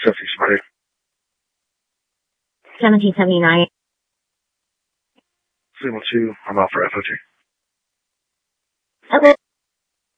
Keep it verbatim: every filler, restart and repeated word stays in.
Stephanie Smarty. seventeen seventy-nine. three one two, I'm out for F O T. Okay.